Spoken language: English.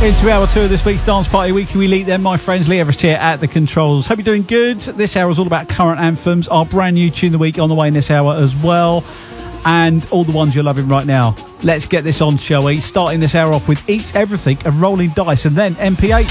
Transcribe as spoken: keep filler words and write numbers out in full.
Into hour two of this week's Dance Party Weekly. We lead them, my friends. Lee Everest here at the controls. Hope you're doing good. This hour is all about current anthems. Our brand new tune of the week on the way in this hour as well. And all the ones you're loving right now. Let's get this on, shall we? Starting this hour off with Eat Everything and Rolling Dice, and then M P H.